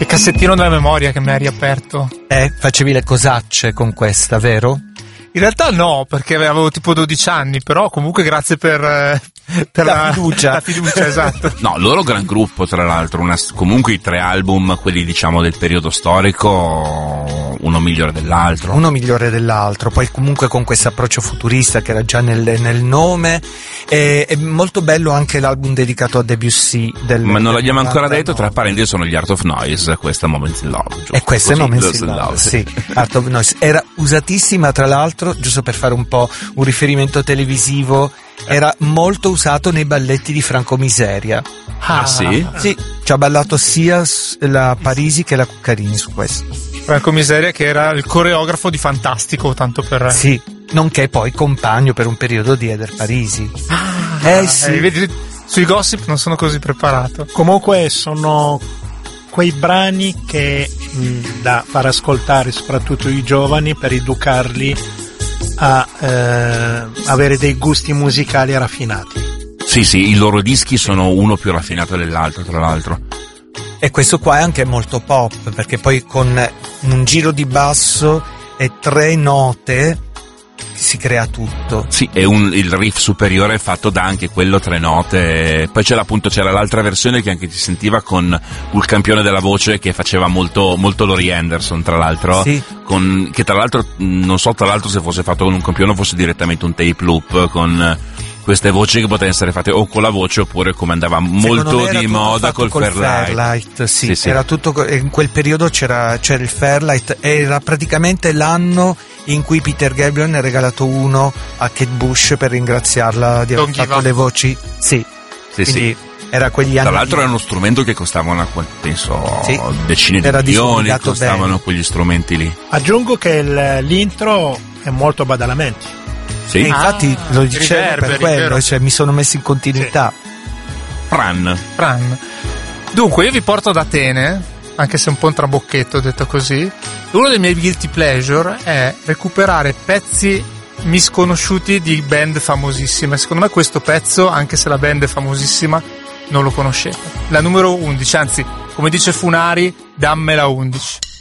Che cassettino della memoria che mi hai riaperto. Facevi le cosacce con questa, vero? In realtà no, perché avevo tipo 12 anni, però comunque grazie per la fiducia. La fiducia, esatto. No, loro gran gruppo, tra l'altro, comunque i 3 album, quelli diciamo del periodo storico, uno migliore dell'altro. Poi comunque con questo approccio futurista che era già nel nome. È molto bello anche l'album dedicato a Debussy. Ma non l'abbiamo ancora detto, tra parentesi sono gli Art of Noise, questa Moments in Love. Giusto? E questo è Moments in Love, sì. Art of Noise era usatissima, tra l'altro, giusto per fare un po' un riferimento televisivo, era molto usato nei balletti di Franco Miseria. Ah sì? Sì, ci ha ballato sia la Parisi che la Cuccarini su questo. Franco Miseria, che era il coreografo di Fantastico, tanto per... Sì, nonché poi compagno per un periodo di Eder Parisi. Sì. Vedi, sui gossip non sono così preparato. Comunque sono quei brani che da far ascoltare soprattutto i giovani per educarli a avere dei gusti musicali raffinati. Sì, i loro dischi sono uno più raffinato dell'altro, tra l'altro. E questo qua è anche molto pop, perché poi con un giro di basso e 3 note si crea tutto. Sì, e il riff superiore è fatto da anche quello 3 note. Poi c'era l'altra versione che anche si sentiva con il campione della voce, che faceva molto Laurie Anderson, tra l'altro. Sì. Che tra l'altro non so se fosse fatto con un campione o fosse direttamente un tape loop, con queste voci che potevano essere fatte o con la voce oppure, come andava molto di moda, col Fairlight. Sì. Era tutto, in quel periodo c'era il Fairlight, era praticamente l'anno in cui Peter Gabriel ne ha regalato uno a Kate Bush per ringraziarla di aver fatto le voci. Sì. Quindi era quegli anni. Tra l'altro era uno strumento che costavano, penso, decine di milioni, costavano quegli strumenti lì. Aggiungo che l'intro è molto badalamenti. Sì. Infatti lo dicevo per quello, cioè mi sono messo in continuità. Fran. Dunque io vi porto ad Atene, anche se è un po' un trabocchetto detto così. Uno dei miei guilty pleasure è recuperare pezzi misconosciuti di band famosissime. Secondo me questo pezzo, anche se la band è famosissima, non lo conoscete. La numero 11, anzi, come dice Funari, dammela 11.